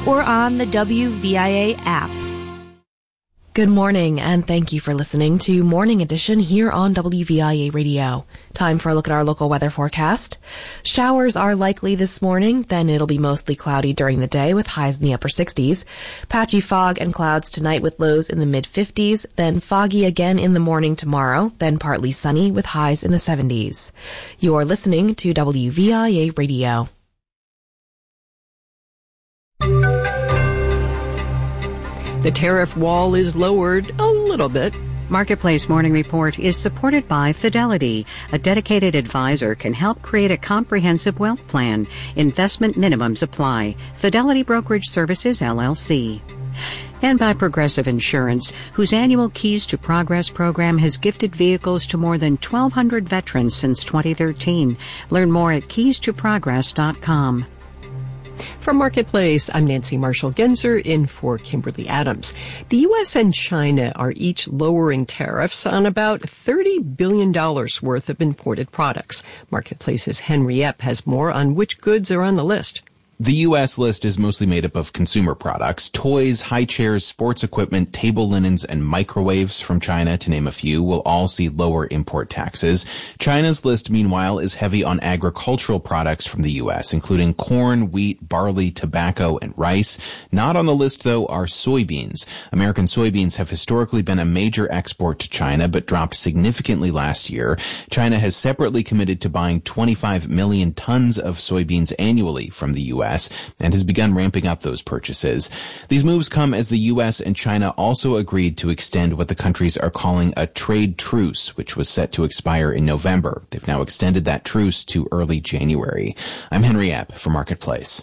or on the WVIA app. Good morning, and thank you for listening to Morning Edition here on WVIA Radio. Time for a look at our local weather forecast. Showers are likely this morning, then it'll be mostly cloudy during the day with highs in the upper 60s. Patchy fog and clouds tonight with lows in the mid-50s, then foggy again in the morning tomorrow, then partly sunny with highs in the 70s. You're listening to WVIA Radio. The tariff wall is lowered a little bit. Marketplace Morning Report is supported by Fidelity. A dedicated advisor can help create a comprehensive wealth plan. Investment minimums apply. Fidelity Brokerage Services, LLC. And by Progressive Insurance, whose annual Keys to Progress program has gifted vehicles to more than 1,200 veterans since 2013. Learn more at keystoprogress.com. From Marketplace, I'm Nancy Marshall-Genzer in for Kimberly Adams. The U.S. and China are each lowering tariffs on about $30 billion worth of imported products. Marketplace's Henry Epp has more on which goods are on the list. The U.S. list is mostly made up of consumer products. Toys, high chairs, sports equipment, table linens, and microwaves from China, to name a few, will all see lower import taxes. China's list, meanwhile, is heavy on agricultural products from the U.S., including corn, wheat, barley, tobacco, and rice. Not on the list, though, are soybeans. American soybeans have historically been a major export to China, but dropped significantly last year. China has separately committed to buying 25 million tons of soybeans annually from the U.S. and has begun ramping up those purchases. These moves come as the U.S. and China also agreed to extend what the countries are calling a trade truce, which was set to expire in November. They've now extended that truce to early January. I'm Henry Epp for Marketplace.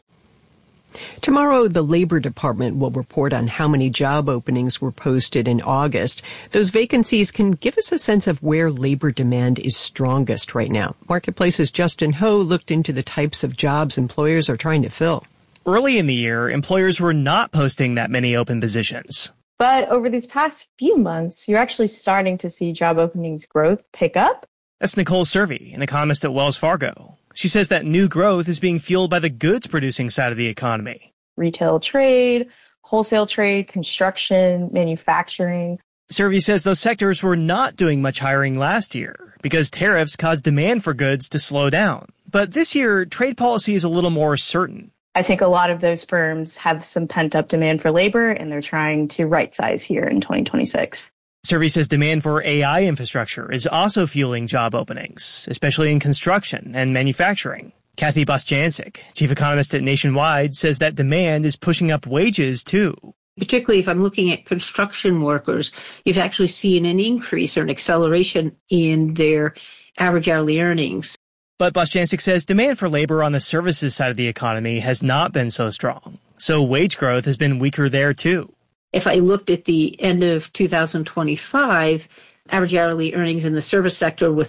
Tomorrow, the Labor Department will report on how many job openings were posted in August. Those vacancies can give us a sense of where labor demand is strongest right now. Marketplace's Justin Ho looked into the types of jobs employers are trying to fill. Early in the year, employers were not posting that many open positions. But over these past few months, you're actually starting to see job openings growth pick up. That's Nicole Cervi, an economist at Wells Fargo. She says that new growth is being fueled by the goods-producing side of the economy. Retail trade, wholesale trade, construction, manufacturing. Cervi says those sectors were not doing much hiring last year because tariffs caused demand for goods to slow down. But this year, trade policy is a little more certain. I think a lot of those firms have some pent-up demand for labor, and they're trying to right-size here in 2026. Cervi says demand for AI infrastructure is also fueling job openings, especially in construction and manufacturing. Kathy Bostjancic, chief economist at Nationwide, says that demand is pushing up wages, too. Particularly if I'm looking at construction workers, you've actually seen an increase or an acceleration in their average hourly earnings. But Bostjancic says demand for labor on the services side of the economy has not been so strong. So wage growth has been weaker there, too. If I looked at the end of 2025, average hourly earnings in the service sector were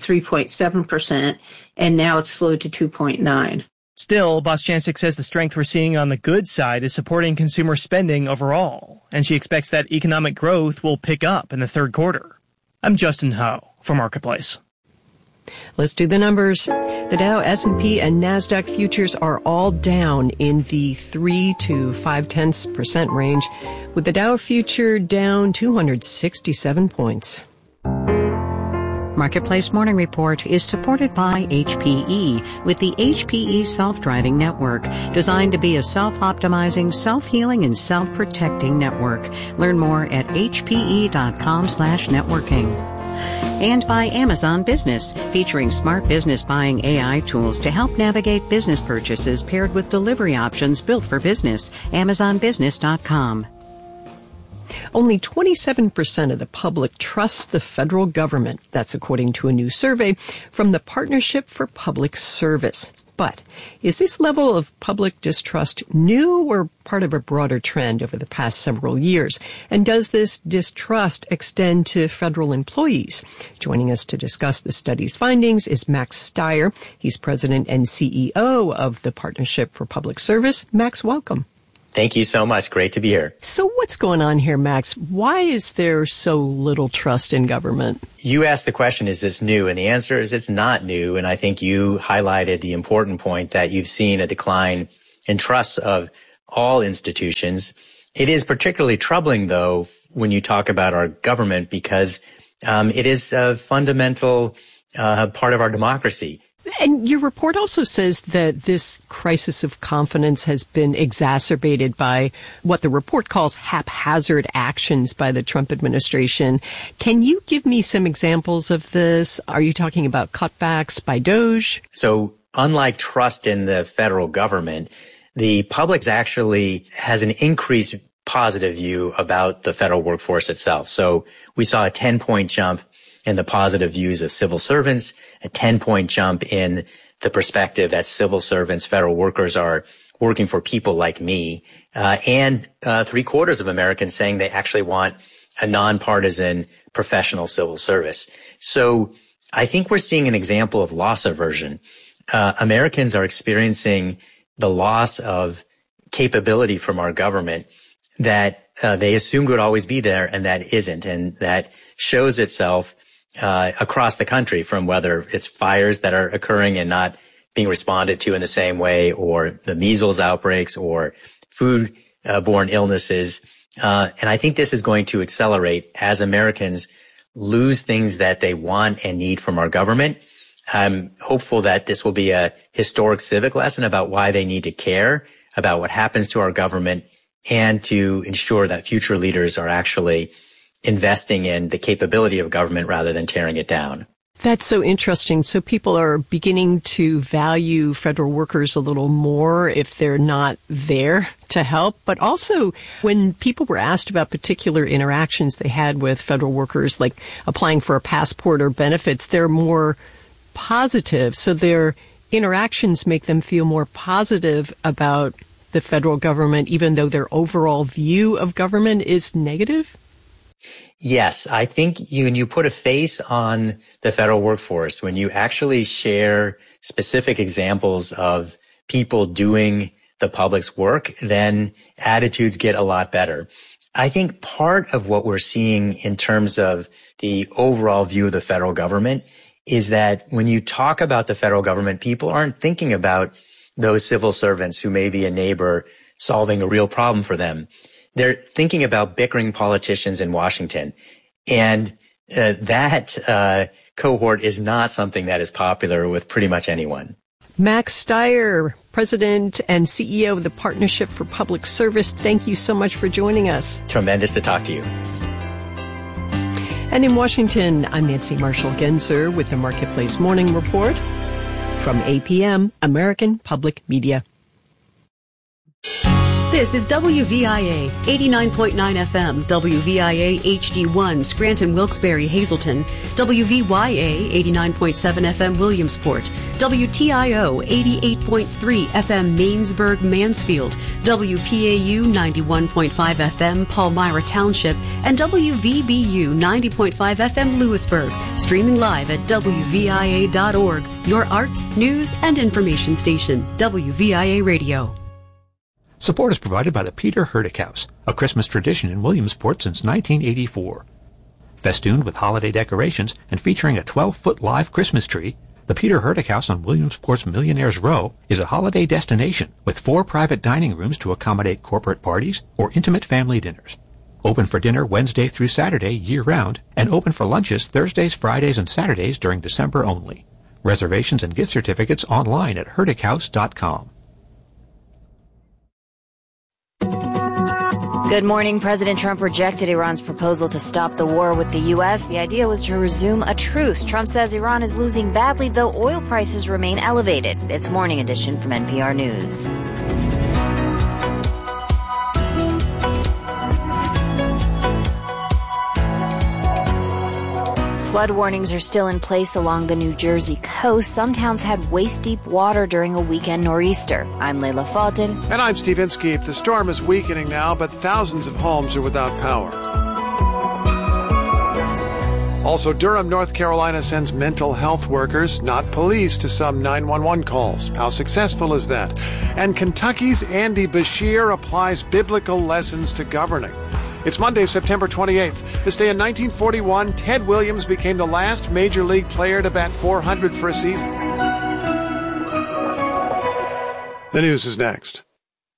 3.7%, and now it's slowed to 2.9%. Still, Bostjancic says the strength we're seeing on the goods side is supporting consumer spending overall, and she expects that economic growth will pick up in the third quarter. I'm Justin Ho for Marketplace. Let's do the numbers. The Dow, S&P, and NASDAQ futures are all down in the 3 to 0.5% range, with the Dow future down 267 points. Marketplace Morning Report is supported by HPE with the HPE Self-Driving Network, designed to be a self-optimizing, self-healing, and self-protecting network. Learn more at hpe.com/networking. And by Amazon Business, featuring smart business buying AI tools to help navigate business purchases paired with delivery options built for business. AmazonBusiness.com. Only 27% of the public trusts the federal government. That's according to a new survey from the Partnership for Public Service. But is this level of public distrust new or part of a broader trend over the past several years? And does this distrust extend to federal employees? Joining us to discuss the study's findings is Max Stier. He's president and CEO of the Partnership for Public Service. Max, welcome. Thank you so much. Great to be here. So what's going on here, Max? Why is there so little trust in government? You asked the question, is this new? And the answer is it's not new. And I think you highlighted the important point that you've seen a decline in trust of all institutions. It is particularly troubling, though, when you talk about our government, because it is a fundamental part of our democracy. And your report also says that this crisis of confidence has been exacerbated by what the report calls haphazard actions by the Trump administration. Can you give me some examples of this? Are you talking about cutbacks by DOJ? So unlike trust in the federal government, the public actually has an increased positive view about the federal workforce itself. So we saw a 10-point jump in the positive views of civil servants, a 10-point jump in the perspective that civil servants, federal workers are working for people like me, and 3/4 of Americans saying they actually want a nonpartisan professional civil service. So I think we're seeing an example of loss aversion. Americans are experiencing the loss of capability from our government that they assumed would always be there, and that isn't, and that shows itself across the country, from whether it's fires that are occurring and not being responded to in the same way, or the measles outbreaks, or food-borne illnesses. And I think this is going to accelerate as Americans lose things that they want and need from our government. I'm hopeful that this will be a historic civic lesson about why they need to care about what happens to our government, and to ensure that future leaders are actually investing in the capability of government rather than tearing it down. That's so interesting. So people are beginning to value federal workers a little more if they're not there to help. But also, when people were asked about particular interactions they had with federal workers, like applying for a passport or benefits, they're more positive. So their interactions make them feel more positive about the federal government, even though their overall view of government is negative? Yes, I think when you put a face on the federal workforce, when you actually share specific examples of people doing the public's work, then attitudes get a lot better. I think part of what we're seeing in terms of the overall view of the federal government is that when you talk about the federal government, people aren't thinking about those civil servants who may be a neighbor solving a real problem for them. They're thinking about bickering politicians in Washington. And that cohort is not something that is popular with pretty much anyone. Max Stier, President and CEO of the Partnership for Public Service, thank you so much for joining us. Tremendous to talk to you. And in Washington, I'm Nancy Marshall-Genzer with the Marketplace Morning Report from APM, American Public Media. This is WVIA 89.9 FM, WVIA HD1, Scranton, Wilkes-Barre, Hazleton, WVYA 89.7 FM, Williamsport, WTIO 88.3 FM, Mainsburg, Mansfield, WPAU 91.5 FM, Palmyra Township, and WVBU 90.5 FM, Lewisburg. Streaming live at WVIA.org, your arts, news, and information station, WVIA Radio. Support is provided by the Peter Hurdick House, a Christmas tradition in Williamsport since 1984. Festooned with holiday decorations and featuring a 12-foot live Christmas tree, the Peter Hurdick House on Williamsport's Millionaires Row is a holiday destination with 4 private dining rooms to accommodate corporate parties or intimate family dinners. Open for dinner Wednesday through Saturday year-round, and open for lunches Thursdays, Fridays, and Saturdays during December only. Reservations and gift certificates online at hurdickhouse.com. Good morning. President Trump rejected Iran's proposal to stop the war with the U.S. The idea was to resume a truce. Trump says Iran is losing badly, though oil prices remain elevated. It's Morning Edition from NPR News. Flood warnings are still in place along the New Jersey coast. Some towns had waist-deep water during a weekend nor'easter. I'm Layla Fulton. And I'm Steve Inskeep. The storm is weakening now, but thousands of homes are without power. Also, Durham, North Carolina sends mental health workers, not police, to some 911 calls. How successful is that? And Kentucky's Andy Beshear applies biblical lessons to governing. It's Monday, September 28th. This day in 1941, Ted Williams became the last Major League player to bat .400 for a season. The news is next.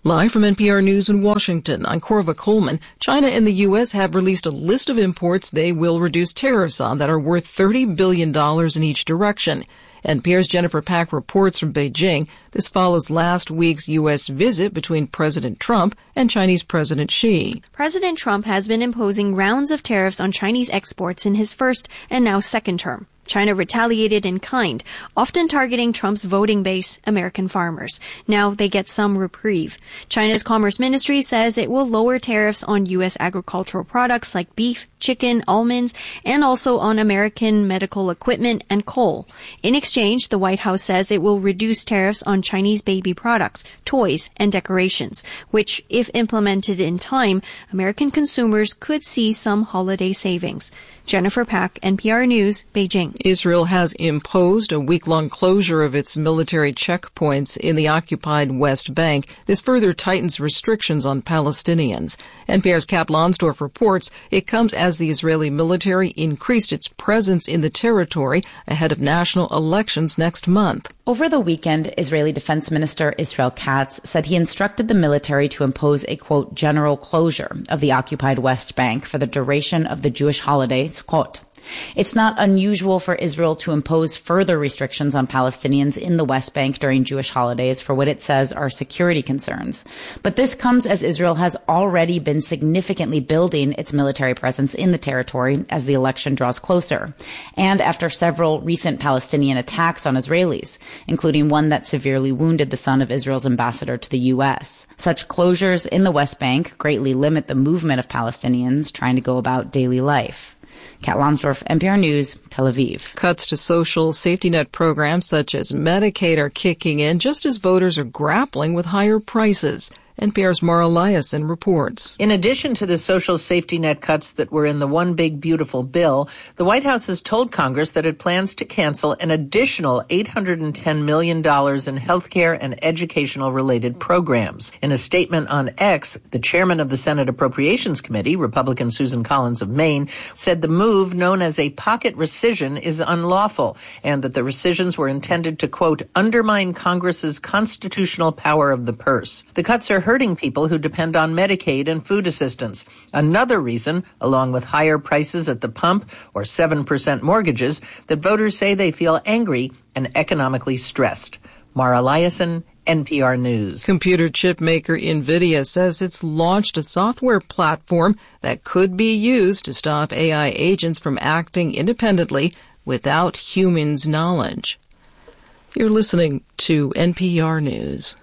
Live from NPR News in Washington, I'm Corva Coleman. China and the U.S. have released a list of imports they will reduce tariffs on that are worth $30 billion in each direction. NPR's Jennifer Pack reports from Beijing. This follows last week's U.S. visit between President Trump and Chinese President Xi. President Trump has been imposing rounds of tariffs on Chinese exports in his first and now second term. China retaliated in kind, often targeting Trump's voting base, American farmers. Now they get some reprieve. China's Commerce Ministry says it will lower tariffs on U.S. agricultural products like beef, chicken, almonds, and also on American medical equipment and coal. In exchange, the White House says it will reduce tariffs on Chinese baby products, toys, and decorations, which, if implemented in time, American consumers could see some holiday savings. Jennifer Pack, NPR News, Beijing. Israel has imposed a week-long closure of its military checkpoints in the occupied West Bank. This further tightens restrictions on Palestinians. NPR's Kat Lonsdorf reports it comes as the Israeli military increased its presence in the territory ahead of national elections next month. Over the weekend, Israeli Defense Minister Israel Katz said he instructed the military to impose a, quote, general closure of the occupied West Bank for the duration of the Jewish holiday, Sukkot. It's not unusual for Israel to impose further restrictions on Palestinians in the West Bank during Jewish holidays for what it says are security concerns. But this comes as Israel has already been significantly building its military presence in the territory as the election draws closer, and after several recent Palestinian attacks on Israelis, including one that severely wounded the son of Israel's ambassador to the U.S. Such closures in the West Bank greatly limit the movement of Palestinians trying to go about daily life. Kat Lonsdorf, NPR News, Tel Aviv. Cuts to social safety net programs such as Medicaid are kicking in just as voters are grappling with higher prices. NPR's Mara Eliason reports. In addition to the social safety net cuts that were in the One Big Beautiful Bill, the White House has told Congress that it plans to cancel an additional $810 million in health care and educational-related programs. In a statement on X, the chairman of the Senate Appropriations Committee, Republican Susan Collins of Maine, said the move, known as a pocket rescission, is unlawful, and that the rescissions were intended to, quote, undermine Congress's constitutional power of the purse. The cuts are hurting people who depend on Medicaid and food assistance. Another reason, along with higher prices at the pump or 7% mortgages, that voters say they feel angry and economically stressed. Mara Eliason, NPR News. Computer chip maker NVIDIA says it's launched a software platform that could be used to stop AI agents from acting independently without humans' knowledge. You're listening to NPR News.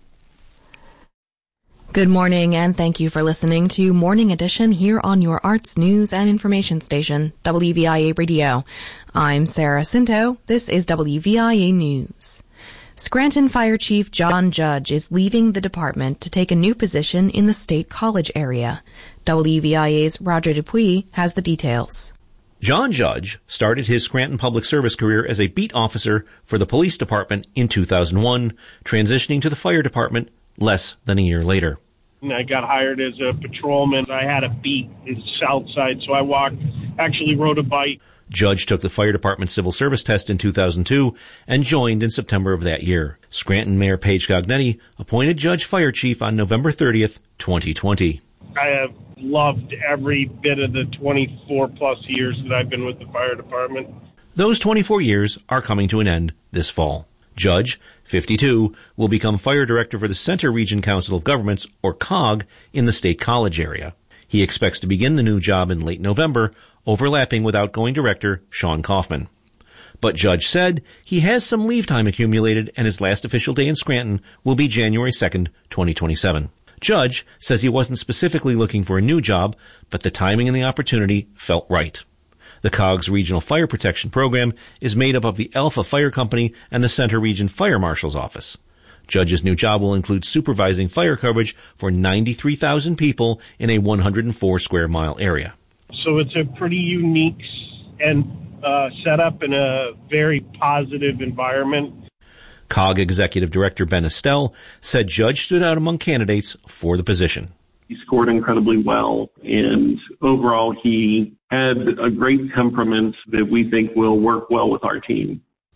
Good morning, and thank you for listening to Morning Edition here on your arts, news, and information station, WVIA Radio. I'm Sarah Cinto. This is WVIA News. Scranton Fire Chief John Judge is leaving the department to take a new position in the State College area. WVIA's Roger Dupuis has the details. John Judge started his Scranton Public Service career as a beat officer for the police department in 2001, transitioning to the fire department less than a year later. I got hired as a patrolman. I had a beat in the south side, so I rode a bike. Judge took the fire department civil service test in 2002 and joined in September of that year. Scranton Mayor Paige Gognetti appointed Judge fire chief on November 30th, 2020. I have loved every bit of the 24-plus years that I've been with the fire department. Those 24 years are coming to an end this fall. Judge, 52, will become fire director for the Center Region Council of Governments, or COG, in the State College area. He expects to begin the new job in late November, overlapping with outgoing director Sean Kaufman. But Judge said he has some leave time accumulated, and his last official day in Scranton will be January 2nd, 2027. Judge says he wasn't specifically looking for a new job, but the timing and the opportunity felt right. The COG's Regional Fire Protection Program is made up of the Alpha Fire Company and the Center Region Fire Marshal's Office. Judge's new job will include supervising fire coverage for 93,000 people in a 104-square-mile area. So it's a pretty unique and set up in a very positive environment. COG Executive Director Ben Estelle said Judge stood out among candidates for the position. He scored incredibly well, and overall he had a great temperament that we think will work well with our team.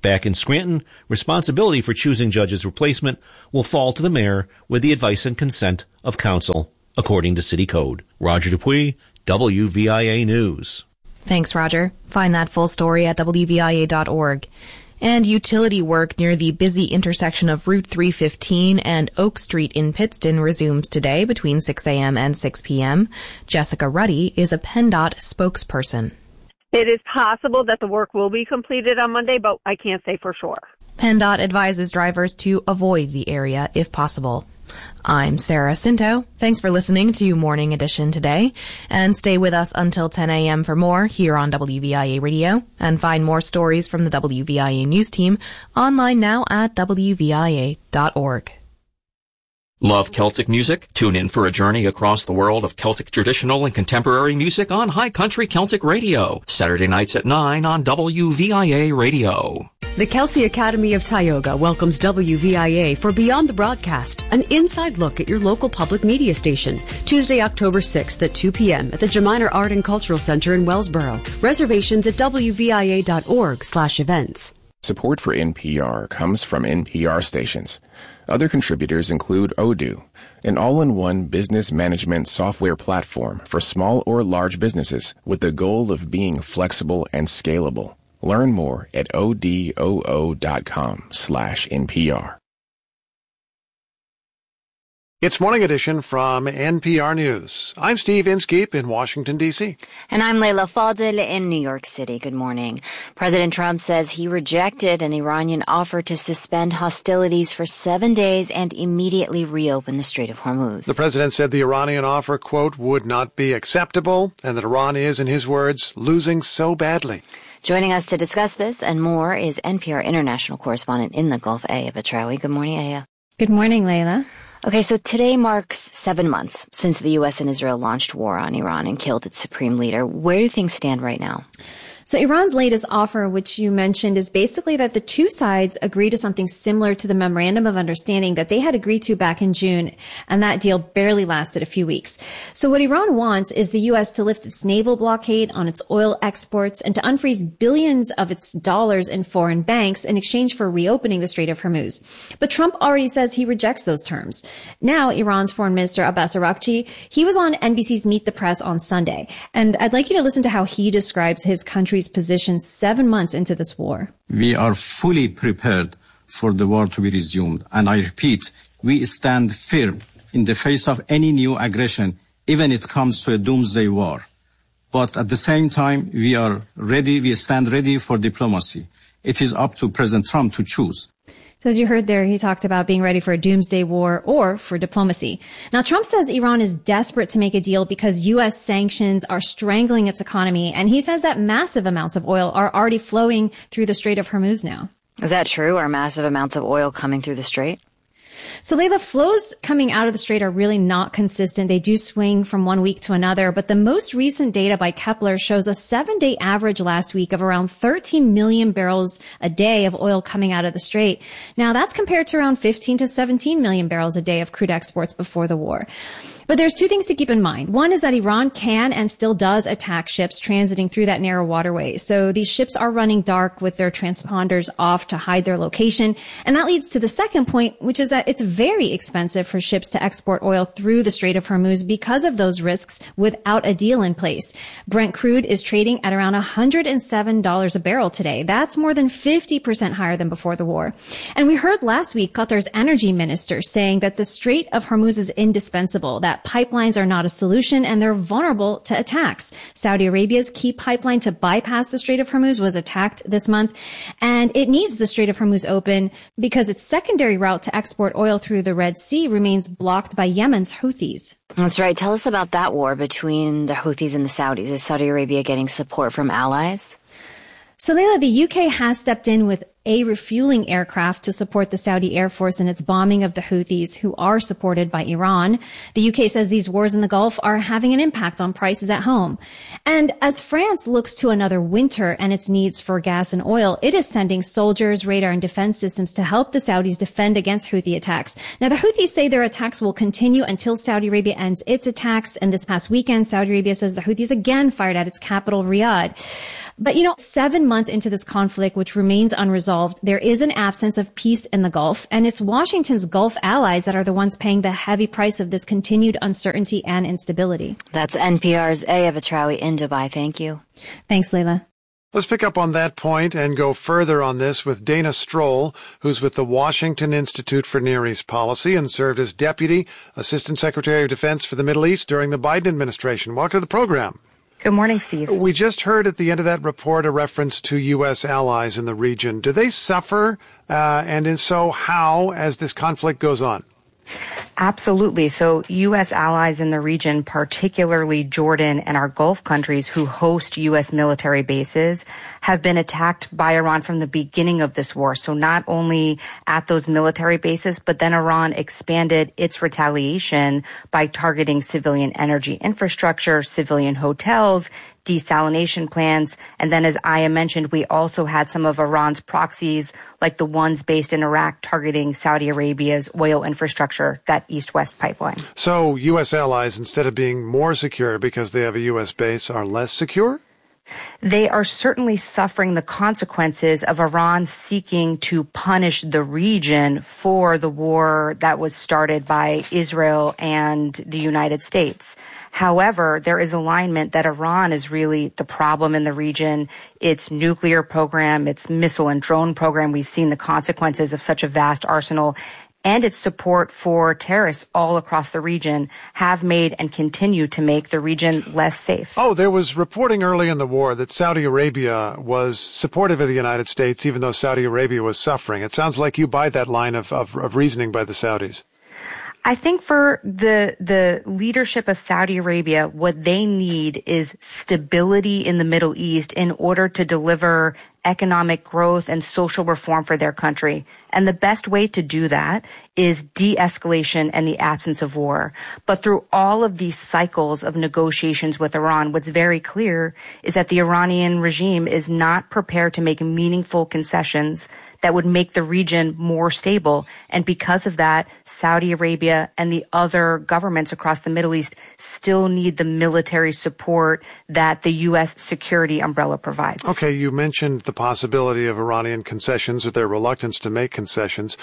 Back in Scranton, responsibility for choosing judge's replacement will fall to the mayor with the advice and consent of council, according to city code. Roger Dupuis, WVIA News. Thanks, Roger. Find that full story at WVIA.org. And utility work near the busy intersection of Route 315 and Oak Street in Pittston resumes today between 6 a.m. and 6 p.m. Jessica Ruddy is a PennDOT spokesperson. It is possible that the work will be completed on Monday, but I can't say for sure. PennDOT advises drivers to avoid the area if possible. I'm Sarah Cinto. Thanks for listening to Morning Edition today, and stay with us until 10 a.m. for more here on WVIA Radio, and find more stories from the WVIA News team online now at WVIA.org. Love Celtic music? Tune in for a journey across the world of Celtic traditional and contemporary music on High Country Celtic Radio, Saturday nights at 9 on WVIA Radio. The Kelsey Academy of Tioga welcomes WVIA for Beyond the Broadcast, an inside look at your local public media station. Tuesday, October 6th at 2 p.m. at the Geminer Art and Cultural Center in Wellsboro. Reservations at WVIA.org/events. Support for NPR comes from NPR stations. Other contributors include Odoo, an all-in-one business management software platform for small or large businesses with the goal of being flexible and scalable. Learn more at odoo.com/NPR. It's Morning Edition from NPR News. I'm Steve Inskeep in Washington, D.C. And I'm Leila Fadel in New York City. Good morning. President Trump says he rejected an Iranian offer to suspend hostilities for 7 days and immediately reopen the Strait of Hormuz. The president said the Iranian offer, quote, would not be acceptable, and that Iran is, in his words, losing so badly. Joining us to discuss this and more is NPR international correspondent in the Gulf, Aya Batrawi. Good morning, Aya. Good morning, Leila. Okay, so today marks 7 months since the U.S. and Israel launched war on Iran and killed its supreme leader. Where do things stand right now? So Iran's latest offer, which you mentioned, is basically that the two sides agree to something similar to the memorandum of understanding that they had agreed to back in June, and that deal barely lasted a few weeks. So what Iran wants is the U.S. to lift its naval blockade on its oil exports and to unfreeze billions of its dollars in foreign banks in exchange for reopening the Strait of Hormuz. But Trump already says he rejects those terms. Now, Iran's Foreign Minister Abbas Araghchi, he was on NBC's Meet the Press on Sunday, and I'd like you to listen to how he describes his country's position 7 months into this war. We are fully prepared for the war to be resumed. And I repeat, we stand firm in the face of any new aggression, even if it comes to a doomsday war. But at the same time, we stand ready for diplomacy. It is up to President Trump to choose. So as you heard there, he talked about being ready for a doomsday war or for diplomacy. Now, Trump says Iran is desperate to make a deal because U.S. sanctions are strangling its economy. And he says that massive amounts of oil are already flowing through the Strait of Hormuz now. Is that true? Are massive amounts of oil coming through the strait? So, Leila, flows coming out of the strait are really not consistent. They do swing from one week to another, but the most recent data by Kepler shows a 7-day average last week of around 13 million barrels a day of oil coming out of the strait. Now, that's compared to around 15 to 17 million barrels a day of crude exports before the war. But there's two things to keep in mind. One is that Iran can and still does attack ships transiting through that narrow waterway. So these ships are running dark with their transponders off to hide their location. And that leads to the second point, which is that it's very expensive for ships to export oil through the Strait of Hormuz because of those risks without a deal in place. Brent crude is trading at around $107 a barrel today. That's more than 50% higher than before the war. And we heard last week Qatar's energy minister saying that the Strait of Hormuz is indispensable, that pipelines are not a solution and they're vulnerable to attacks. Saudi Arabia's key pipeline to bypass the Strait of Hormuz was attacked this month, and it needs the Strait of Hormuz open because its secondary route to export oil through the Red Sea remains blocked by Yemen's Houthis. That's right. Tell us about that war between the Houthis and the Saudis. Is Saudi Arabia getting support from allies? So, Leila, the UK has stepped in with a refueling aircraft to support the Saudi Air Force in its bombing of the Houthis, who are supported by Iran. The UK says these wars in the Gulf are having an impact on prices at home. And as France looks to another winter and its needs for gas and oil, it is sending soldiers, radar, and defense systems to help the Saudis defend against Houthi attacks. Now, the Houthis say their attacks will continue until Saudi Arabia ends its attacks. And this past weekend, Saudi Arabia says the Houthis again fired at its capital, Riyadh. But 7 months into this conflict, which remains unresolved, there is an absence of peace in the Gulf, and it's Washington's Gulf allies that are the ones paying the heavy price of this continued uncertainty and instability. That's NPR's Aya Vitrawi in Dubai. Thank you. Thanks, Leila. Let's pick up on that point and go further on this with Dana Stroll, who's with the Washington Institute for Near East Policy and served as Deputy Assistant Secretary of Defense for the Middle East during the Biden administration. Welcome to the program. Good morning, Steve. We just heard at the end of that report a reference to U.S. allies in the region. Do they suffer, and if so, how, as this conflict goes on? Absolutely. So U.S. allies in the region, particularly Jordan and our Gulf countries who host U.S. military bases, have been attacked by Iran from the beginning of this war. So not only at those military bases, but then Iran expanded its retaliation by targeting civilian energy infrastructure, civilian hotels, desalination plants. And then, as Aya mentioned, we also had some of Iran's proxies, like the ones based in Iraq, targeting Saudi Arabia's oil infrastructure, that east-west pipeline. So U.S. allies, instead of being more secure because they have a U.S. base, are less secure? They are certainly suffering the consequences of Iran seeking to punish the region for the war that was started by Israel and the United States. However, there is alignment that Iran is really the problem in the region. Its nuclear program, its missile and drone program, we've seen the consequences of such a vast arsenal, and its support for terrorists all across the region have made and continue to make the region less safe. Oh, there was reporting early in the war that Saudi Arabia was supportive of the United States, even though Saudi Arabia was suffering. It sounds like you buy that line of reasoning by the Saudis. I think for the leadership of Saudi Arabia, what they need is stability in the Middle East in order to deliver economic growth and social reform for their country. And the best way to do that is de-escalation and the absence of war. But through all of these cycles of negotiations with Iran, what's very clear is that the Iranian regime is not prepared to make meaningful concessions that would make the region more stable. And because of that, Saudi Arabia and the other governments across the Middle East still need the military support that the U.S. security umbrella provides. Okay, you mentioned the possibility of Iranian concessions or their reluctance to make concessions.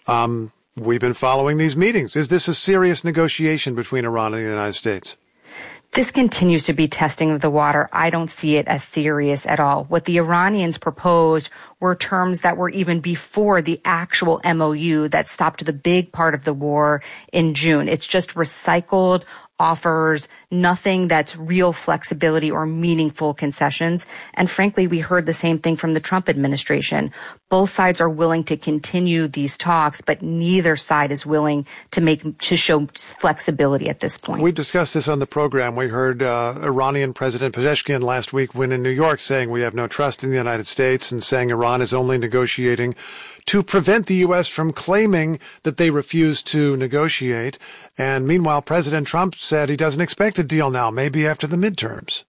We've been following these meetings. Is this a serious negotiation between Iran and the United States? This continues to be testing of the water. I don't see it as serious at all. What the Iranians proposed were terms that were even before the actual MOU that stopped the big part of the war in June. It's just recycled offers, nothing that's real flexibility or meaningful concessions. And frankly, we heard the same thing from the Trump administration. Both sides are willing to continue these talks, but neither side is willing to show flexibility at this point. We've discussed this on the program. We heard Iranian President Pezeshkian last week when in New York saying we have no trust in the United States and saying Iran is only negotiating to prevent the U.S. from claiming that they refuse to negotiate. And meanwhile, President Trump said he doesn't expect a deal now, maybe after the midterms.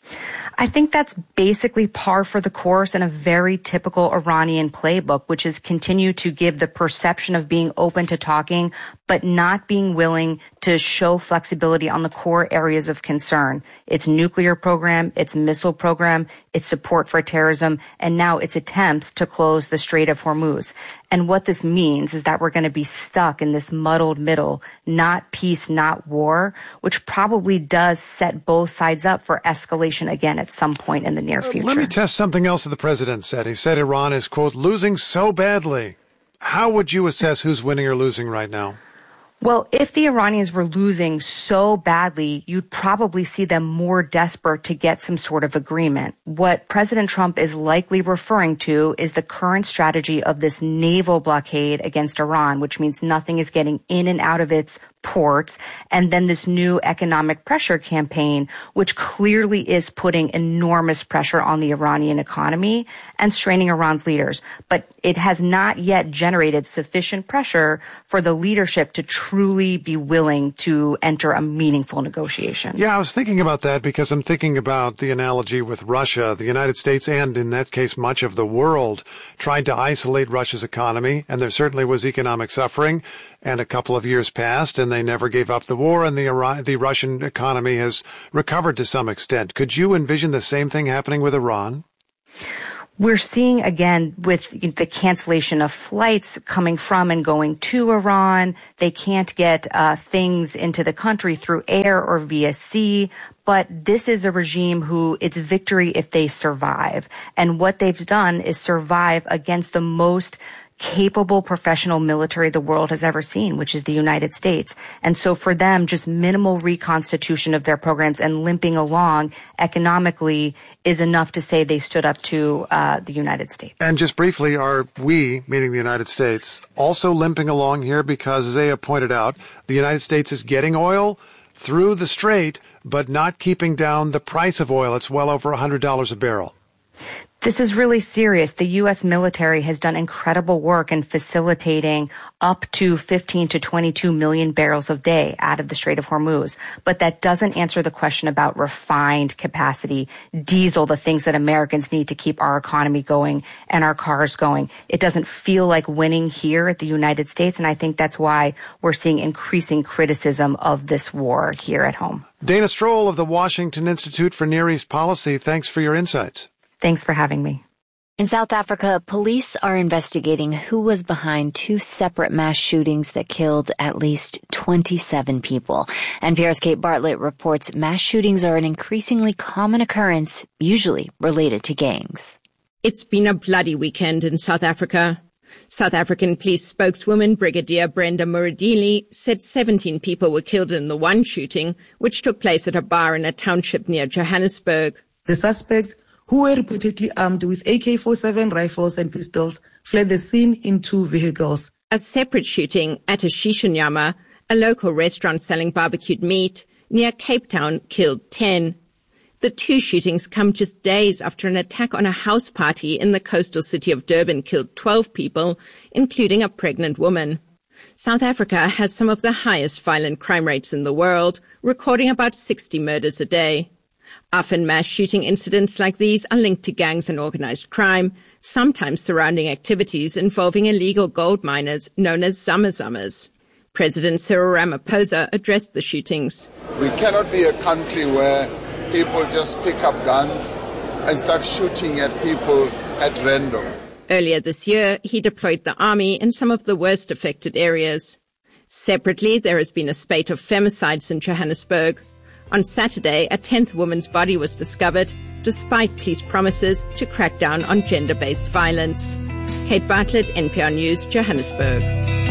I think that's basically par for the course and a very typical Iranian playbook, which is continue to give the perception of being open to talking, but not being willing to show flexibility on the core areas of concern. Its nuclear program, its missile program, its support for terrorism, and now its attempts to close the Strait of Hormuz. And what this means is that we're going to be stuck in this muddled middle, not peace, not war, which probably does set both sides up for escalation again at some point in the near future. Let me test something else that the president said. He said Iran is, quote, losing so badly. How would you assess who's winning or losing right now? Well, if the Iranians were losing so badly, you'd probably see them more desperate to get some sort of agreement. What President Trump is likely referring to is the current strategy of this naval blockade against Iran, which means nothing is getting in and out of its ports, and then this new economic pressure campaign, which clearly is putting enormous pressure on the Iranian economy and straining Iran's leaders. But it has not yet generated sufficient pressure for the leadership to truly be willing to enter a meaningful negotiation. Yeah, I was thinking about that because I'm thinking about the analogy with Russia, the United States, and in that case, much of the world tried to isolate Russia's economy, and there certainly was economic suffering. And a couple of years passed, and they never gave up the war, and the Russian economy has recovered to some extent. Could you envision the same thing happening with Iran? We're seeing, again, with the cancellation of flights coming from and going to Iran, they can't get things into the country through air or via sea. But this is a regime who it's victory if they survive. And what they've done is survive against the most capable professional military the world has ever seen, which is the United States. And so for them, just minimal reconstitution of their programs and limping along economically is enough to say they stood up to the United States. And just briefly, are we, meaning the United States, also limping along here? Because, as Zaya pointed out, the United States is getting oil through the strait, but not keeping down the price of oil. It's well over $100 a barrel. This is really serious. The U.S. military has done incredible work in facilitating up to 15 to 22 million barrels a day out of the Strait of Hormuz. But that doesn't answer the question about refined capacity, diesel, the things that Americans need to keep our economy going and our cars going. It doesn't feel like winning here at the United States, and I think that's why we're seeing increasing criticism of this war here at home. Dana Stroll of the Washington Institute for Near East Policy, thanks for your insights. Thanks for having me. In South Africa, police are investigating who was behind two separate mass shootings that killed at least 27 people. NPR's Kate Bartlett reports mass shootings are an increasingly common occurrence, usually related to gangs. It's been a bloody weekend in South Africa. South African police spokeswoman Brigadier Brenda Muradili said 17 people were killed in the one shooting, which took place at a bar in a township near Johannesburg. The suspects, who were reportedly armed with AK-47 rifles and pistols, fled the scene in two vehicles. A separate shooting at a Shishunyama, a local restaurant selling barbecued meat, near Cape Town, killed 10. The two shootings come just days after an attack on a house party in the coastal city of Durban killed 12 people, including a pregnant woman. South Africa has some of the highest violent crime rates in the world, recording about 60 murders a day. Often mass shooting incidents like these are linked to gangs and organized crime, sometimes surrounding activities involving illegal gold miners known as zama-zamas. President Cyril Ramaphosa addressed the shootings. We cannot be a country where people just pick up guns and start shooting at people at random. Earlier this year, he deployed the army in some of the worst affected areas. Separately, there has been a spate of femicides in Johannesburg. On Saturday, a 10th woman's body was discovered, despite police promises to crack down on gender-based violence. Kate Bartlett, NPR News, Johannesburg.